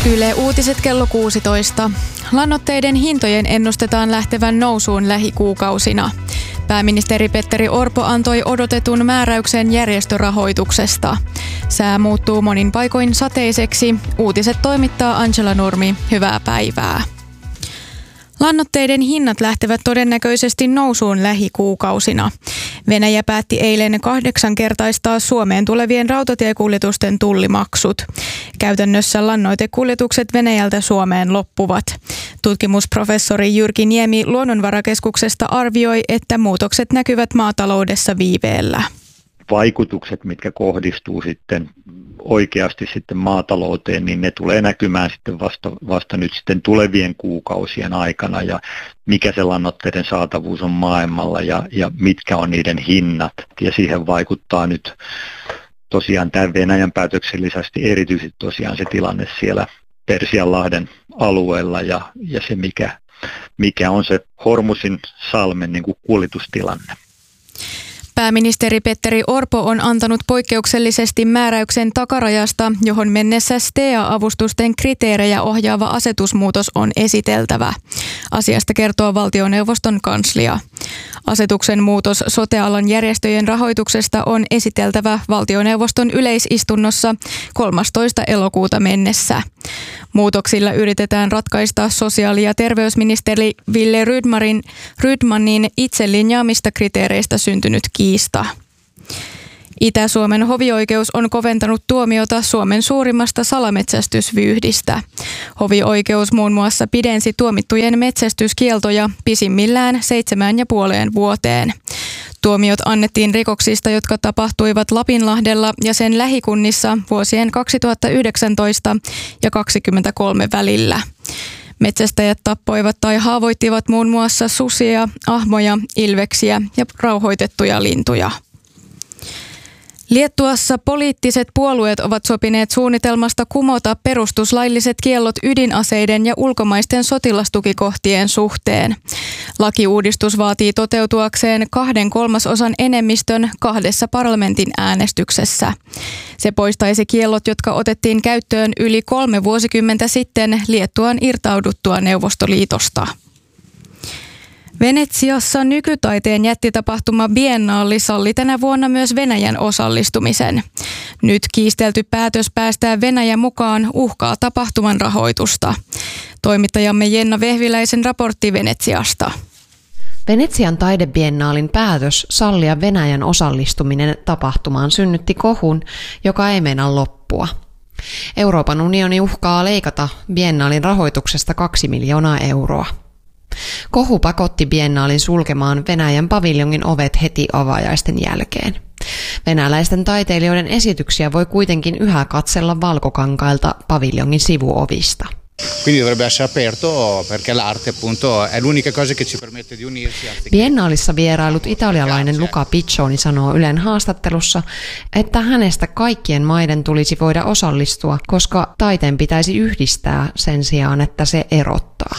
Yle Uutiset kello 16. Lannoitteiden hintojen ennustetaan lähtevän nousuun lähikuukausina. Pääministeri Petteri Orpo antoi odotetun määräyksen järjestörahoituksesta. Sää muuttuu monin paikoin sateiseksi. Uutiset toimittaa Angela Nurmi. Hyvää päivää. Lannoitteiden hinnat lähtevät todennäköisesti nousuun lähikuukausina. Venäjä päätti eilen 8-kertaistaa Suomeen tulevien rautatiekuljetusten tullimaksut. Käytännössä lannoitekuljetukset Venäjältä Suomeen loppuvat. Tutkimusprofessori Jyrki Niemi Luonnonvarakeskuksesta arvioi, että muutokset näkyvät maataloudessa viiveellä. Vaikutukset, mitkä kohdistuu sitten oikeasti sitten maatalouteen, niin ne tulee näkymään sitten vasta nyt sitten tulevien kuukausien aikana ja mikä se lannoitteiden saatavuus on maailmalla ja mitkä on niiden hinnat. Ja siihen vaikuttaa nyt tosiaan tämän Venäjän päätöksen lisäksi erityisesti tosiaan se tilanne siellä Persianlahden alueella ja se mikä on se Hormusin salmen niin kuin kuljetustilanne. Pääministeri Petteri Orpo on antanut poikkeuksellisesti määräyksen takarajasta, johon mennessä STEA-avustusten kriteerejä ohjaava asetusmuutos on esiteltävä. Asiasta kertoo valtioneuvoston kanslia. Asetuksen muutos sote-alan järjestöjen rahoituksesta on esiteltävä valtioneuvoston yleisistunnossa 13. elokuuta mennessä. Muutoksilla yritetään ratkaista sosiaali- ja terveysministeri Wille Rydmanin itse linjaamista kriteereistä syntynyt kiista. Itä-Suomen hovioikeus on koventanut tuomiota Suomen suurimmasta salametsästysvyyhdistä. Hovioikeus muun muassa pidensi tuomittujen metsästyskieltoja pisimmillään 7,5 vuoteen. Tuomiot annettiin rikoksista, jotka tapahtuivat Lapinlahdella ja sen lähikunnissa vuosien 2019 ja 2023 välillä. Metsästäjät tappoivat tai haavoittivat muun muassa susia, ahmoja, ilveksiä ja rauhoitettuja lintuja. Liettuassa poliittiset puolueet ovat sopineet suunnitelmasta kumota perustuslailliset kiellot ydinaseiden ja ulkomaisten sotilastukikohtien suhteen. Lakiuudistus vaatii toteutuakseen 2/3 enemmistön 2 parlamentin äänestyksessä. Se poistaisi kiellot, jotka otettiin käyttöön yli 3 vuosikymmentä sitten Liettuan irtauduttua Neuvostoliitosta. Venetsiassa nykytaiteen jättitapahtuma Biennale salli tänä vuonna myös Venäjän osallistumisen. Nyt kiistelty päätös päästää Venäjä mukaan uhkaa tapahtuman rahoitusta. Toimittajamme Jenna Vehviläisen raportti Venetsiasta. Venetsian taidebiennaalin päätös sallia Venäjän osallistuminen tapahtumaan synnytti kohun, joka ei meinaa loppua. Euroopan unioni uhkaa leikata biennaalin rahoituksesta 2 miljoonaa euroa. Kohu pakotti biennaalin sulkemaan Venäjän paviljongin ovet heti avajaisten jälkeen. Venäläisten taiteilijoiden esityksiä voi kuitenkin yhä katsella valkokankailta paviljongin sivuovista. Biennaalissa vierailut italialainen Luca Piccioni sanoo Ylen haastattelussa, että hänestä kaikkien maiden tulisi voida osallistua, koska taiteen pitäisi yhdistää sen sijaan, että se erottaa.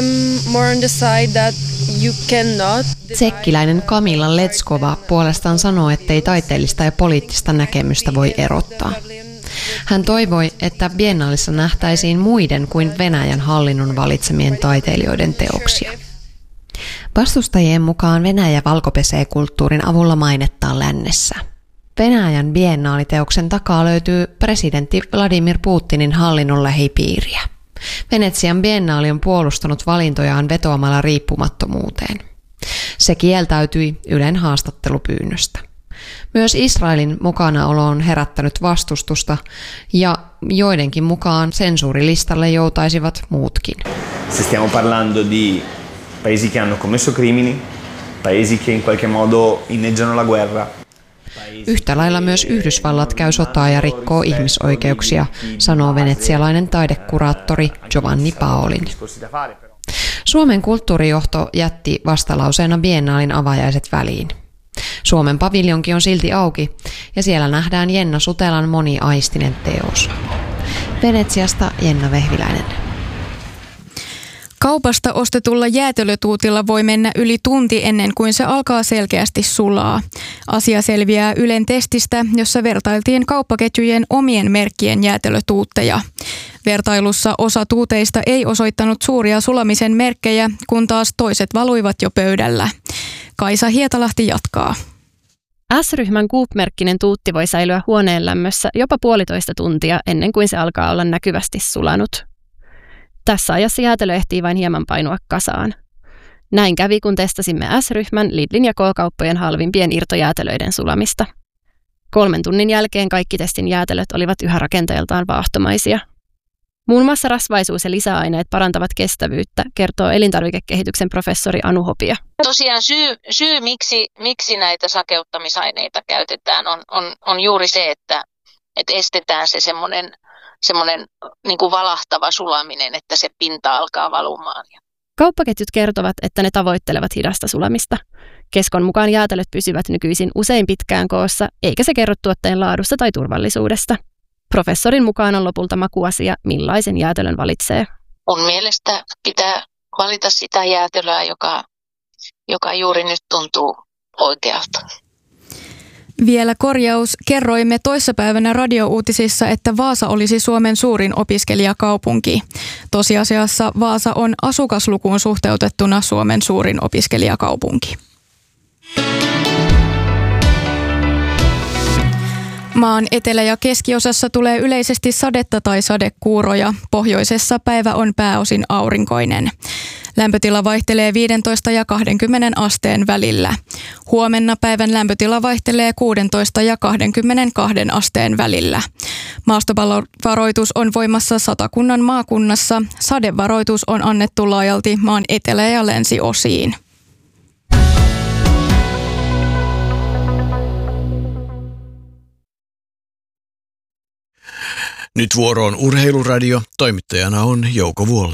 Tsekkiläinen Kamila Letskova puolestaan sanoo, ettei taiteellista ja poliittista näkemystä voi erottaa. Hän toivoi, että biennaalissa nähtäisiin muiden kuin Venäjän hallinnon valitsemien taiteilijoiden teoksia. Vastustajien mukaan Venäjä valkopesee kulttuurin avulla mainettaan lännessä. Venäjän biennaaliteoksen takaa löytyy presidentti Vladimir Putinin hallinnon lähipiiriä. Venetsian biennaali on puolustanut valintojaan vetoamalla riippumattomuuteen. Se kieltäytyi Ylen haastattelupyynnöstä. Myös Israelin mukanaolo on herättänyt vastustusta ja joidenkin mukaan sensuurilistalle joutaisivat muutkin. Se stiamo parlando di paesi che hanno commesso crimini, paesi che in qualche modo inneggiano la guerra. Yhtä lailla myös Yhdysvallat käy sotaa ja rikkoo ihmisoikeuksia, sanoo venetsialainen taidekuraattori Giovanni Paolin. Suomen kulttuurijohto jätti vastalauseena biennaalin avajaiset väliin. Suomen paviljonki on silti auki ja siellä nähdään Jenna Sutelan moniaistinen teos. Venetsiasta Jenna Vehviläinen. Kaupasta ostetulla jäätelötuutilla voi mennä yli tunti ennen kuin se alkaa selkeästi sulaa. Asia selviää Ylen testistä, jossa vertailtiin kauppaketjujen omien merkkien jäätelötuutteja. Vertailussa osa tuuteista ei osoittanut suuria sulamisen merkkejä, kun taas toiset valuivat jo pöydällä. Kaisa Hietalahti jatkaa. S-ryhmän Coop-merkkinen tuutti voi säilyä huoneen lämmössä jopa 1,5 tuntia ennen kuin se alkaa olla näkyvästi sulanut. Tässä ajassa jäätelö ehtii vain hieman painua kasaan. Näin kävi, kun testasimme S-ryhmän, Lidlin ja K-kauppojen halvimpien irtojäätelöiden sulamista. 3 tunnin jälkeen kaikki testin jäätelöt olivat yhä rakenteeltaan vaahtomaisia. Muun muassa rasvaisuus ja lisäaineet parantavat kestävyyttä, kertoo elintarvikekehityksen professori Anu Hopia. Tosiaan syy miksi näitä sakeuttamisaineita käytetään on juuri se, että estetään se semmoinen niin kuin valahtava sulaminen, että se pinta alkaa valumaan. Kauppaketjut kertovat, että ne tavoittelevat hidasta sulamista. Keskon mukaan jäätelöt pysyvät nykyisin usein pitkään koossa, eikä se kerro tuotteen laadusta tai turvallisuudesta. Professorin mukaan on lopulta makuasia, millaisen jäätelön valitsee. Mun mielestä pitää valita sitä jäätelöä, joka juuri nyt tuntuu oikealta. Vielä korjaus. Kerroimme toissapäivänä radiouutisissa, että Vaasa olisi Suomen suurin opiskelijakaupunki. Tosiasiassa Vaasa on asukaslukuun suhteutettuna Suomen suurin opiskelijakaupunki. Maan etelä- ja keskiosassa tulee yleisesti sadetta tai sadekuuroja. Pohjoisessa päivä on pääosin aurinkoinen. Lämpötila vaihtelee 15 ja 20 asteen välillä. Huomenna päivän lämpötila vaihtelee 16 ja 22 asteen välillä. Maastopallovaroitus on voimassa Satakunnan maakunnassa. Sadevaroitus on annettu laajalti maan etelä- ja länsiosiin. Nyt vuoroon Urheiluradio. Toimittajana on Jouko Vuolle.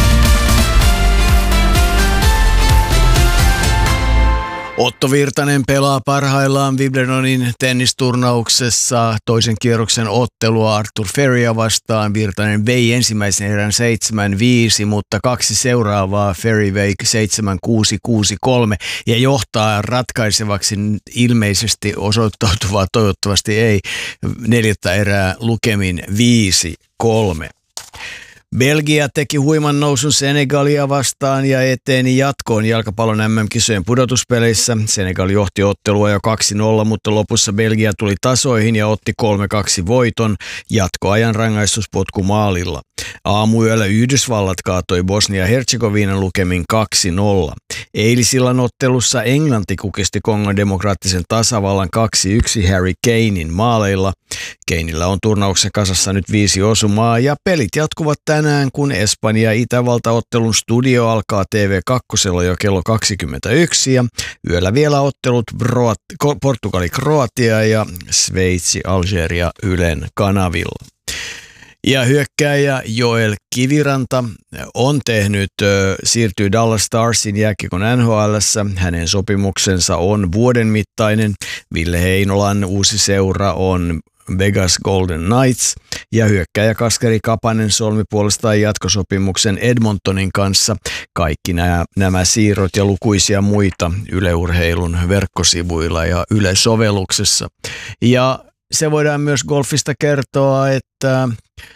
Otto Virtanen pelaa parhaillaan Wimbledonin tennisturnauksessa toisen kierroksen ottelua Arthur Ferryä vastaan. Virtanen vei ensimmäisen erän 7-5, mutta 2 seuraavaa Ferry vei 7-6-6-3 ja johtaa ratkaisevaksi ilmeisesti osoittautuvaa, toivottavasti ei, 4. erää lukemin 5-3. Belgia teki huiman nousun Senegalia vastaan ja eteni jatkoon jalkapallon MM-kisojen pudotuspeleissä. Senegal johti ottelua jo 2-0, mutta lopussa Belgia tuli tasoihin ja otti 3-2 voiton jatkoajan rangaistuspotkumaalilla. Aamuyöllä Yhdysvallat kaatoi Bosnia-Herzegovinan lukemin 2-0. Eilisillan ottelussa Englanti kukisti Kongon demokraattisen tasavallan 2-1 Harry Kanein maaleilla. Kaneillä on turnauksessa kasassa nyt 5 osumaa ja pelit jatkuvat tänään, kun Espanja-Itävalta-ottelun studio alkaa TV2 jo kello 21 ja yöllä vielä ottelut Portugali-Kroatia ja Sveitsi-Algeria Ylen kanavilla. Ja hyökkääjä Joel Kiviranta on siirtyy Dallas Starsin jääkiekon NHL:ssä. Hänen sopimuksensa on vuoden mittainen. Ville Heinolan uusi seura on Vegas Golden Knights ja hyökkääjä Kasperi Kapanen solmi puolestaan jatkosopimuksen Edmontonin kanssa. Kaikki nämä siirrot ja lukuisia muita Yle Urheilun verkkosivuilla ja Yle-sovelluksessa. Ja se voidaan myös golfista kertoa, että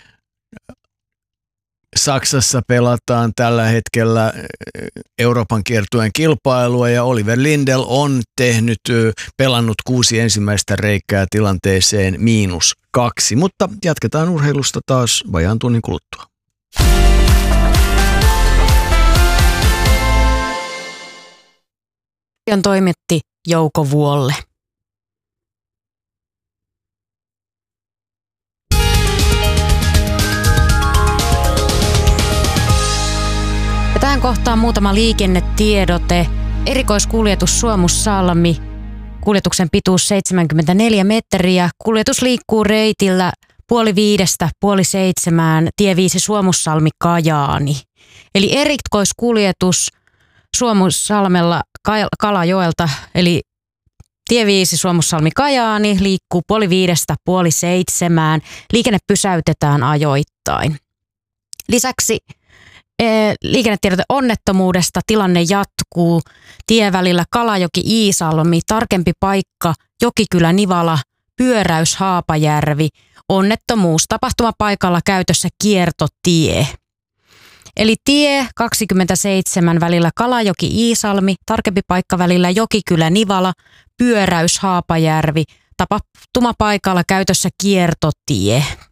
Saksassa pelataan tällä hetkellä Euroopan kiertueen kilpailua ja Oliver Lindell on pelannut 6 ensimmäistä reikää tilanteeseen -2, mutta jatketaan urheilusta taas vajaan tunnin kuluttua. Toimitti Jouko Vuolle. Tähän kohtaan muutama liikennetiedote. Erikoiskuljetus Suomussalmi. Kuljetuksen pituus 74 metriä. Kuljetus liikkuu reitillä 6:30–6:30 tie 5 Suomussalmi Kajaani. Eli erikoiskuljetus Suomussalmella Kalajoelta, eli tie 5 Suomussalmi Kajaani liikkuu 6:30–6:30. Liikenne pysäytetään ajoittain. Lisäksi liikennetiedote onnettomuudesta. Tilanne jatkuu. Tievälillä Kalajoki-Iisalmi, tarkempi paikka, Jokikylä, Nivala, pyöräys, Haapajärvi. Onnettomuus, tapahtumapaikalla käytössä kiertotie. Eli tie 27 välillä Kalajoki-Iisalmi, tarkempi paikka välillä Jokikylä, Nivala, pyöräys, Haapajärvi. Tapahtumapaikalla käytössä kiertotie.